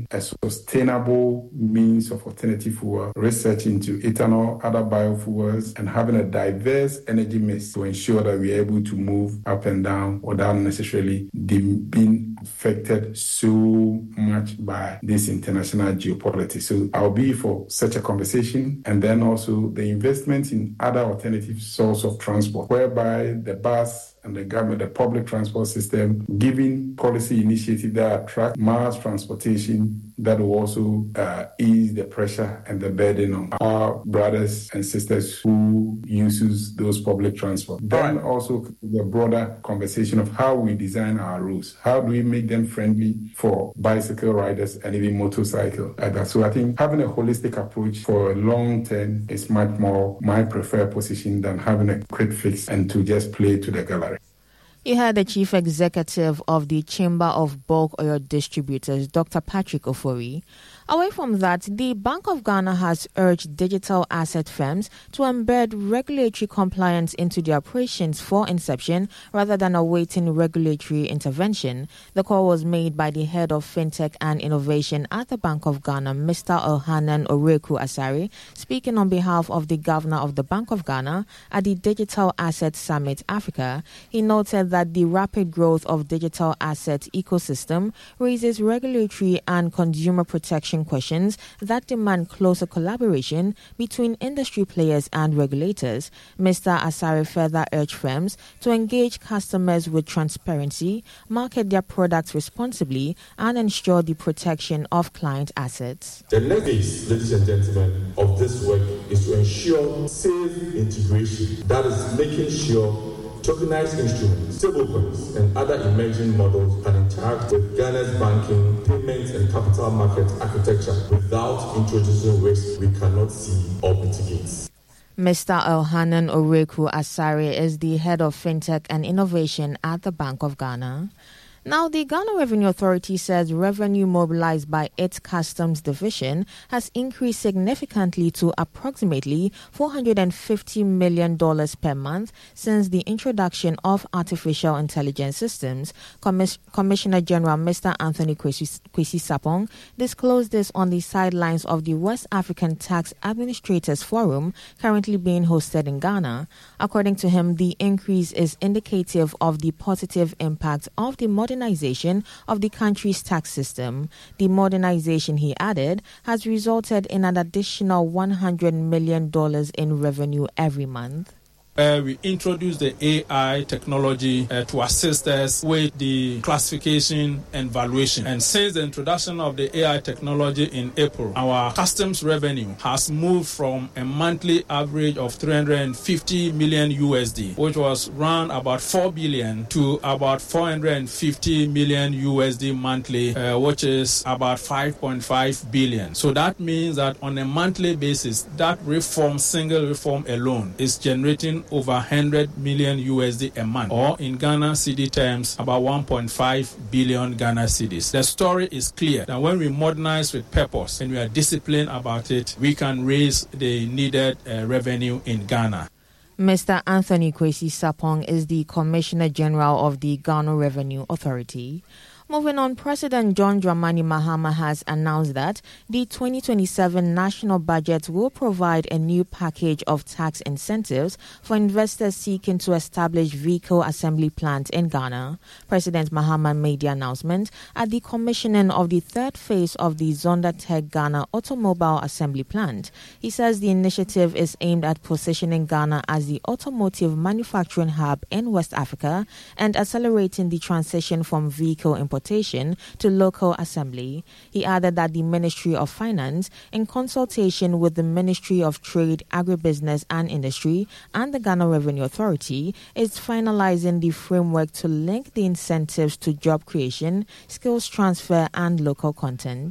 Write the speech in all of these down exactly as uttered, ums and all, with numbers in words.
a sustainable means of alternative fuel, research into ethanol, other biofuels, and having a diverse energy mix to ensure that we are able to move up and down without necessarily being affected so much by this international geopolitics. So I'll be for such a conversation, and then also the investment in other alternative source of transport, whereby the bus and the government, the public transport system, giving policy initiatives that attract mass transportation that will also uh, ease the pressure and the burden on our brothers and sisters who uses those public transport. Then also the broader conversation of how we design our routes. How do we make them friendly for bicycle riders and even motorcycle riders? So I think having a holistic approach for a long term is much more my preferred position than having a quick fix and to just play to the gallery. You heard the Chief Executive of the Chamber of Bulk Oil Distributors, Doctor Patrick Ofori. Away from that, the Bank of Ghana has urged digital asset firms to embed regulatory compliance into their operations for inception rather than awaiting regulatory intervention. The call was made by the head of FinTech and Innovation at the Bank of Ghana, Mister Elhanan Oreku Asare, speaking on behalf of the Governor of the Bank of Ghana at the Digital Asset Summit Africa. He noted that the rapid growth of digital asset ecosystem raises regulatory and consumer protection questions that demand closer collaboration between industry players and regulators. Mister Asare further urged firms to engage customers with transparency, market their products responsibly, and ensure the protection of client assets. The next phase, ladies and gentlemen, of this work is to ensure safe integration. That is making sure tokenized instruments, stablecoins, and other emerging models can interact with Ghana's banking, payments, and capital market architecture without introducing risks we cannot see or mitigate. Mister Elhanan Oreku Asare is the head of FinTech and Innovation at the Bank of Ghana. Now, the Ghana Revenue Authority says revenue mobilized by its customs division has increased significantly to approximately four hundred fifty million dollars per month since the introduction of artificial intelligence systems. Commis- Commissioner General Mister Anthony Kwesi, Kwesi Sapong disclosed this on the sidelines of the West African Tax Administrators Forum currently being hosted in Ghana. According to him, the increase is indicative of the positive impact of the modern modernization of the country's tax system. The modernization, he added, has resulted in an additional one hundred million dollars in revenue every month. Uh, we introduced the A I technology uh, to assist us with the classification and valuation. And since the introduction of the A I technology in April, our customs revenue has moved from a monthly average of three hundred fifty million U S D, which was around about four billion, to about four hundred fifty million U S D monthly, uh, which is about five point five billion. So that means that on a monthly basis, that reform, single reform alone, is generating over one hundred million U S D a month, or in Ghana cedi terms, about one point five billion Ghana cedis. The story is clear that when we modernize with purpose and we are disciplined about it, we can raise the needed uh, revenue in Ghana. Mister Anthony Kwesi Sapong is the Commissioner General of the Ghana Revenue Authority. Moving on, President John Dramani Mahama has announced that the twenty twenty-seven national budget will provide a new package of tax incentives for investors seeking to establish vehicle assembly plant in Ghana. President Mahama made the announcement at the commissioning of the third phase of the Zonda Tech Ghana Automobile Assembly Plant. He says the initiative is aimed at positioning Ghana as the automotive manufacturing hub in West Africa and accelerating the transition from vehicle importation to local assembly. He added that the Ministry of Finance, in consultation with the Ministry of Trade, Agribusiness and Industry and the Ghana Revenue Authority, is finalizing the framework to link the incentives to job creation, skills transfer and local content.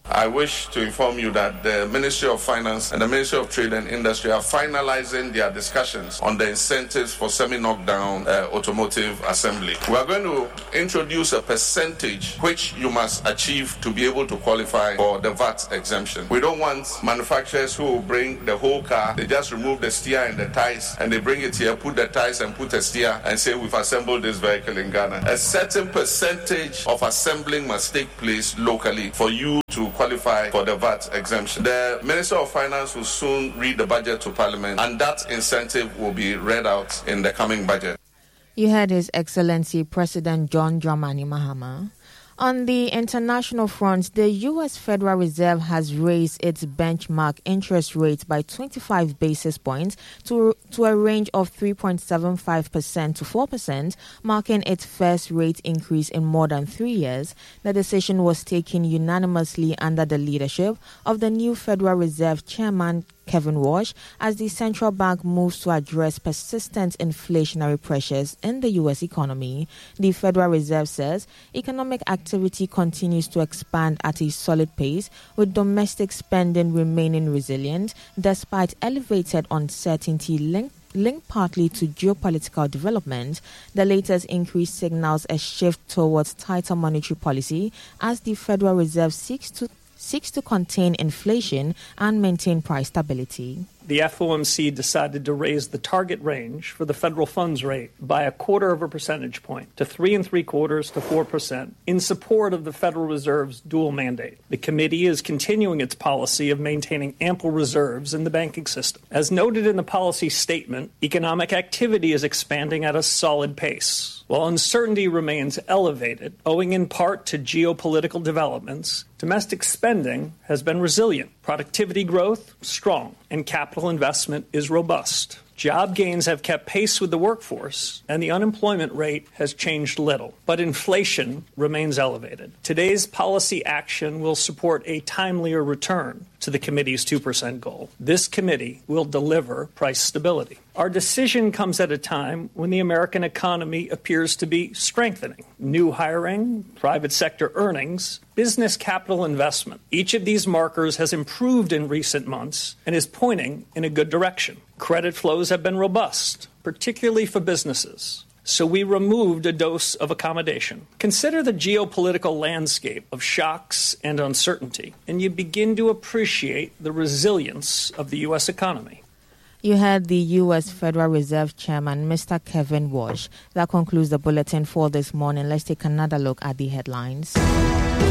I wish to inform you that the Ministry of Finance and the Ministry of Trade and Industry are finalizing their discussions on the incentives for semi-knockdown uh, automotive assembly. We are going to introduce a percentage which you must achieve to be able to qualify for the V A T exemption. We don't want manufacturers who will bring the whole car, they just remove the steer and the tires, and they bring it here, put the tires and put the steer, and say we've assembled this vehicle in Ghana. A certain percentage of assembling must take place locally for you to qualify for the V A T exemption. The Minister of Finance will soon read the budget to Parliament, and that incentive will be read out in the coming budget. You heard His Excellency President John Dramani Mahama. On the international front, the U S Federal Reserve has raised its benchmark interest rate by twenty-five basis points to, to a range of three point seven five percent to four percent, marking its first rate increase in more than three years. The decision was taken unanimously under the leadership of the new Federal Reserve Chairman Kevin Walsh, as the central bank moves to address persistent inflationary pressures in the U S economy. The Federal Reserve says economic activity continues to expand at a solid pace, with domestic spending remaining resilient despite elevated uncertainty linked linked partly to geopolitical development. The latest increase signals a shift towards tighter monetary policy as the Federal Reserve seeks to seeks to contain inflation and maintain price stability. The F O M C decided to raise the target range for the federal funds rate by a quarter of a percentage point to three and three quarters to four percent in support of the Federal Reserve's dual mandate. The committee is continuing its policy of maintaining ample reserves in the banking system. As noted in the policy statement, economic activity is expanding at a solid pace. While uncertainty remains elevated, owing in part to geopolitical developments, domestic spending has been resilient, productivity growth strong, and capital investment is robust. Job gains have kept pace with the workforce, and the unemployment rate has changed little. But inflation remains elevated. Today's policy action will support a timelier return to the committee's two percent goal. This committee will deliver price stability. Our decision comes at a time when the American economy appears to be strengthening. New hiring, private sector earnings, business capital investment. Each of these markers has improved in recent months and is pointing in a good direction. Credit flows have been robust, particularly for businesses. So we removed a dose of accommodation. Consider the geopolitical landscape of shocks and uncertainty, and you begin to appreciate the resilience of the U S economy. You heard the U S Federal Reserve Chairman, Mister Kevin Walsh. That concludes the bulletin for this morning. Let's take another look at the headlines.